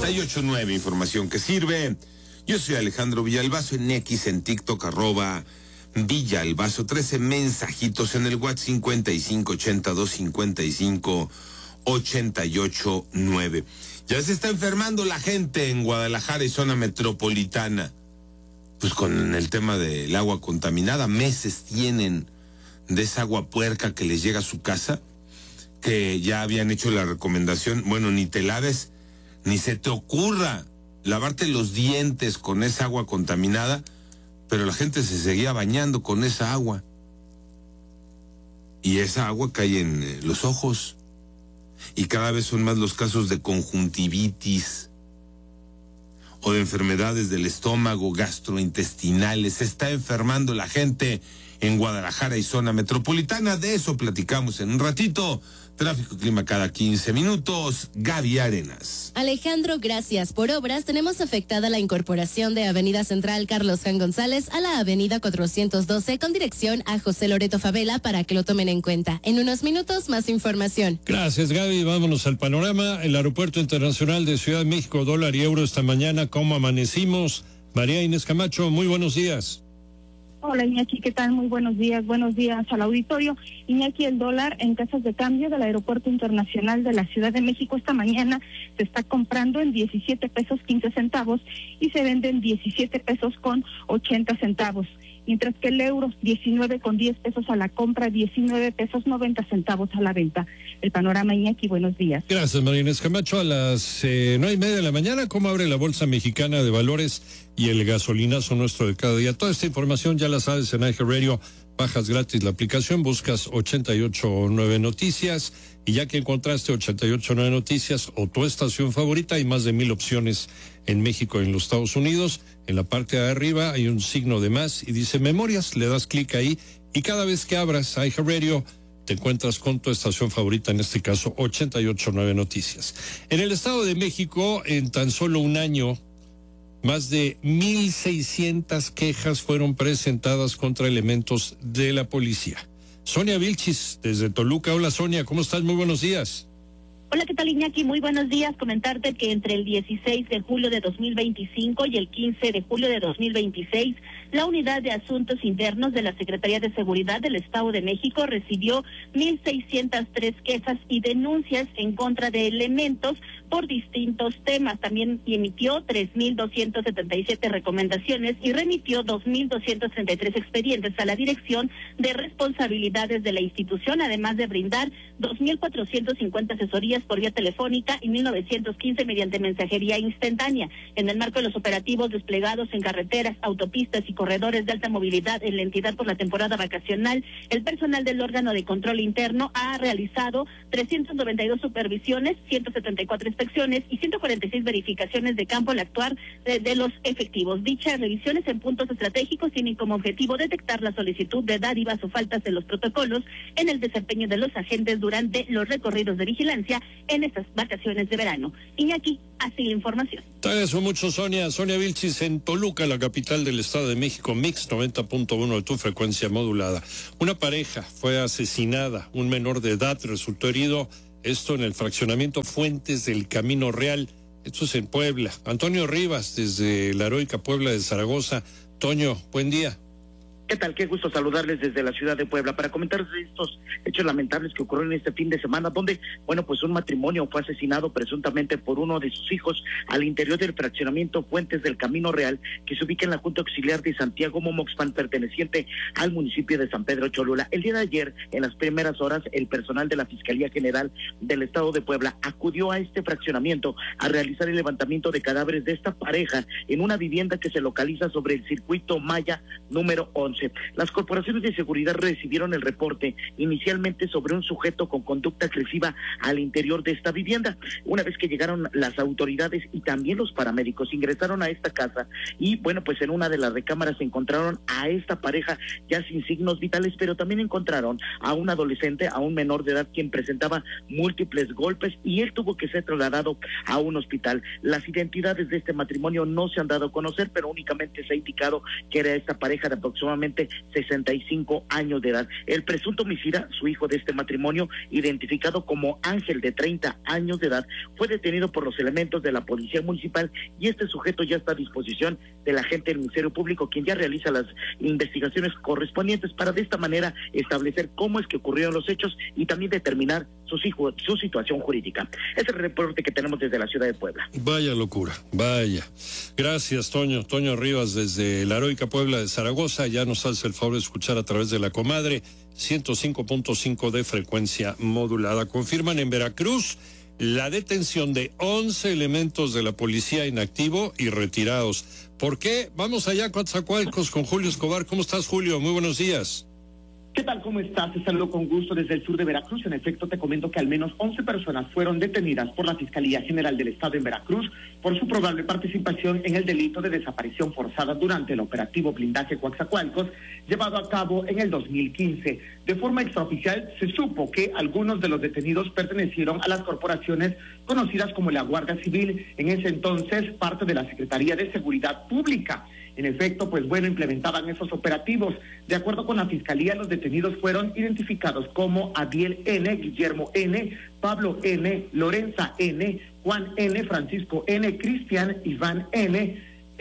98.9, información que sirve. Yo soy Alejandro Villalbazo en X, en TikTok, @Villalbazo, 13 mensajitos en el WhatsApp 5582558889. Ya se está enfermando la gente en Guadalajara y zona metropolitana. Pues con el tema del agua contaminada, meses tienen de esa agua puerca que les llega a su casa, que ya habían hecho la recomendación, bueno, ni te laves, ni se te ocurra lavarte los dientes con esa agua contaminada, pero la gente se seguía bañando con esa agua. Y esa agua cae en los ojos. Y cada vez son más los casos de conjuntivitis o de enfermedades del estómago, gastrointestinales. Se está enfermando la gente en Guadalajara y zona metropolitana. De eso platicamos en un ratito. Tráfico y clima cada 15 minutos. Gaby Arenas. Alejandro, gracias. Por obras tenemos afectada la incorporación de Avenida Central Carlos Jan González a la Avenida 412 con dirección a José Loreto Favela para que lo tomen en cuenta. En unos minutos más información. Gracias, Gaby. Vámonos al panorama. El Aeropuerto Internacional de Ciudad de México, dólar y euro esta mañana. ¿Cómo amanecimos? María Inés Camacho, muy buenos días. Hola Iñaki, ¿qué tal? Muy buenos días al auditorio. Iñaki, el dólar en casas de cambio del Aeropuerto Internacional de la Ciudad de México esta mañana se está comprando en 17 pesos 15 centavos y se vende en 17 pesos con 80 centavos. Mientras que el euro, 19 con 10 pesos a la compra, 19 pesos 90 centavos a la venta. El panorama, Iñaki, buenos días. Gracias, María Inés Camacho. A las 9:30 de la mañana, ¿cómo abre la Bolsa Mexicana de Valores y el gasolinazo nuestro de cada día? Toda esta información ya la sabes en AG Radio. Bajas gratis la aplicación, buscas 88.9 Noticias y ya que encontraste 88.9 Noticias o tu estación favorita, hay más de 1,000 opciones en México y en los Estados Unidos. En la parte de arriba hay un signo de más y dice Memorias, le das clic ahí y cada vez que abras AG Radio te encuentras con tu estación favorita, en este caso 88.9 Noticias. En el Estado de México, en tan solo un año, más de 1,600 quejas fueron presentadas contra elementos de la policía. Sonia Vilchis, desde Toluca. Hola, Sonia, ¿cómo estás? Muy buenos días. Hola, ¿qué tal, Iñaki? Muy buenos días. Comentarte que entre el 16 de julio de 2025 y el 15 de julio de 2026, la Unidad de Asuntos Internos de la Secretaría de Seguridad del Estado de México recibió 1,603 quejas y denuncias en contra de elementos por distintos temas. También emitió 3,277 recomendaciones y remitió 2,233 expedientes a la Dirección de Responsabilidades de la institución, además de brindar 2,450 asesorías por vía telefónica y 1,915 mediante mensajería instantánea. En el marco de los operativos desplegados en carreteras, autopistas y corredores de alta movilidad en la entidad por la temporada vacacional, el personal del órgano de control interno ha realizado 392 supervisiones, 174 inspecciones y 146 verificaciones de campo al actuar de los efectivos. Dichas revisiones en puntos estratégicos tienen como objetivo detectar la solicitud de dádivas o faltas de los protocolos en el desempeño de los agentes durante los recorridos de vigilancia en estas vacaciones de verano. Iñaki, así la información. Te agradezco mucho, Sonia. Sonia Vilchis en Toluca, la capital del Estado de México, Mix 90.1 de tu frecuencia modulada. Una pareja fue asesinada, un menor de edad resultó herido, esto en el fraccionamiento Fuentes del Camino Real, esto es en Puebla. Antonio Rivas, desde la heroica Puebla de Zaragoza. Toño, buen día. ¿Qué tal? Qué gusto saludarles desde la ciudad de Puebla para comentarles estos hechos lamentables que ocurrieron este fin de semana, donde, pues un matrimonio fue asesinado presuntamente por uno de sus hijos al interior del fraccionamiento Fuentes del Camino Real, que se ubica en la Junta Auxiliar de Santiago Momoxpan, perteneciente al municipio de San Pedro Cholula. El día de ayer, en las primeras horas, el personal de la Fiscalía General del Estado de Puebla acudió a este fraccionamiento a realizar el levantamiento de cadáveres de esta pareja en una vivienda que se localiza sobre el circuito Maya número 11. Las corporaciones de seguridad recibieron el reporte inicialmente sobre un sujeto con conducta agresiva al interior de esta vivienda. Una vez que llegaron las autoridades y también los paramédicos, ingresaron a esta casa y pues en una de las recámaras encontraron a esta pareja ya sin signos vitales, pero también encontraron a un adolescente, a un menor de edad, quien presentaba múltiples golpes y él tuvo que ser trasladado a un hospital. Las identidades de este matrimonio no se han dado a conocer, pero únicamente se ha indicado que era esta pareja de aproximadamente aproximadamente 65 años de edad. El presunto homicida, su hijo de este matrimonio, identificado como Ángel, de 30 años de edad, fue detenido por los elementos de la Policía Municipal, y este sujeto ya está a disposición del agente del Ministerio Público, quien ya realiza las investigaciones correspondientes para de esta manera establecer cómo es que ocurrieron los hechos y también determinar su situación jurídica. Es el reporte que tenemos desde la ciudad de Puebla. Vaya locura, vaya. Gracias, Toño. Toño Rivas desde la heroica Puebla de Zaragoza. Ya nos hace el favor de escuchar a través de la comadre 105.5 de frecuencia modulada. Confirman en Veracruz la detención de 11 elementos de la policía en activo y retirados. ¿Por qué? Vamos allá a Coatzacoalcos con Julio Escobar. ¿Cómo estás, Julio? Muy buenos días. ¿Qué tal? ¿Cómo estás? Te saludo con gusto desde el sur de Veracruz. En efecto, te comento que al menos 11 personas fueron detenidas por la Fiscalía General del Estado en Veracruz por su probable participación en el delito de desaparición forzada durante el operativo Blindaje Coatzacoalcos, llevado a cabo en el 2015. De forma extraoficial, se supo que algunos de los detenidos pertenecieron a las corporaciones conocidas como la Guardia Civil, en ese entonces parte de la Secretaría de Seguridad Pública. En efecto, implementaban esos operativos. De acuerdo con la Fiscalía, los detenidos fueron identificados como Adiel N., Guillermo N., Pablo N., Lorenza N., Juan N., Francisco N., Cristian, Iván N.,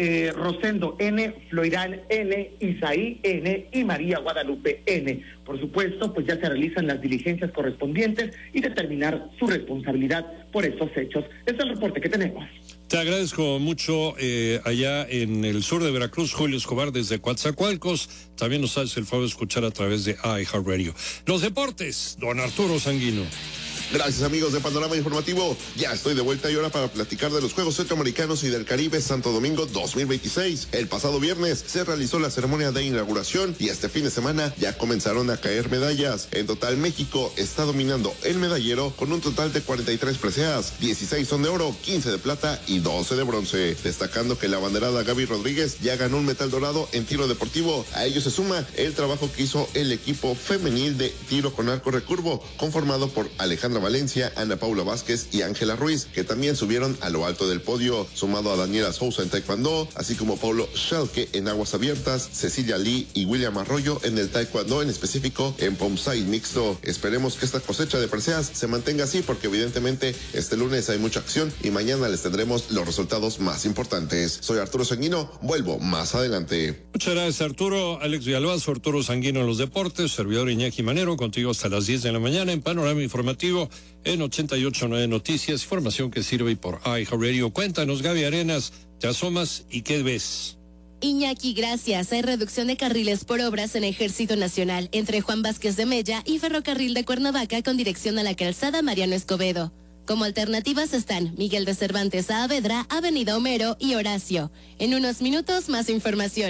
Rosendo N., Floirán N., Isaí N. y María Guadalupe N. Por supuesto, ya se realizan las diligencias correspondientes y determinar su responsabilidad por estos hechos. Es el reporte que tenemos. Te agradezco mucho allá en el sur de Veracruz, Julio Escobar desde Coatzacoalcos. También nos hace el favor de escuchar a través de iHeartRadio. Los deportes, don Arturo Sanguino. Gracias, amigos de Panorama Informativo. Ya estoy de vuelta y ahora para platicar de los Juegos Centroamericanos y del Caribe Santo Domingo 2026. El pasado viernes se realizó la ceremonia de inauguración y este fin de semana ya comenzaron a caer medallas. En total, México está dominando el medallero con un total de 43 preseas, 16 son de oro, 15 de plata y 12 de bronce. Destacando que la abanderada Gaby Rodríguez ya ganó un metal dorado en tiro deportivo. A ello se suma el trabajo que hizo el equipo femenil de tiro con arco recurvo, conformado por Alejandra Valencia, Ana Paula Vázquez y Ángela Ruiz, que también subieron a lo alto del podio, sumado a Daniela Sousa en taekwondo, así como Paulo Schalke en aguas abiertas, Cecilia Lee y William Arroyo en el taekwondo, en específico en Pomsai mixto. Esperemos que esta cosecha de preseas se mantenga así, porque evidentemente este lunes hay mucha acción y mañana les tendremos los resultados más importantes. Soy Arturo Sanguino, vuelvo más adelante. Muchas gracias, Arturo. Alex Villalbazo, Arturo Sanguino en los deportes, servidor Iñaki Manero, contigo hasta las 10 de la mañana en Panorama Informativo en 88.9 Noticias, información que sirve por iHeartRadio. Cuéntanos, Gaby Arenas, te asomas y ¿qué ves? Iñaki, gracias. Hay reducción de carriles por obras en Ejército Nacional entre Juan Vázquez de Mella y Ferrocarril de Cuernavaca con dirección a la calzada Mariano Escobedo. Como alternativas están Miguel de Cervantes a Saavedra, Avenida Homero y Horacio. En unos minutos, más información.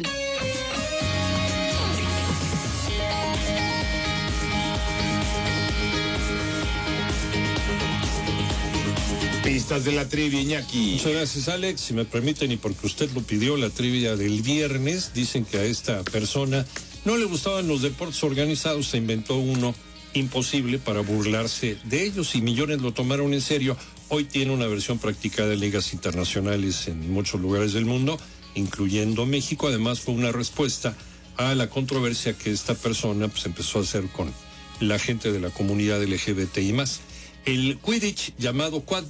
Pistas de la trivia, Iñaki. Muchas gracias, Alex. Si me permiten, y porque usted lo pidió, la trivia del viernes, dicen que a esta persona no le gustaban los deportes organizados, se inventó uno imposible para burlarse de ellos y millones lo tomaron en serio. Hoy tiene una versión practicada en ligas internacionales en muchos lugares del mundo, incluyendo México. Además, fue una respuesta a la controversia que esta persona empezó a hacer con la gente de la comunidad LGBTI+. El Quidditch, llamado Quad